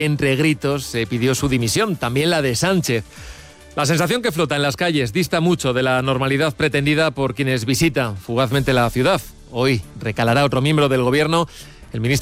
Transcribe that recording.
entre gritos, se pidió su dimisión, también la de Sánchez. La sensación que flota en las calles dista mucho de la normalidad pretendida por quienes visitan fugazmente la ciudad. Hoy recalará otro miembro del gobierno, el ministro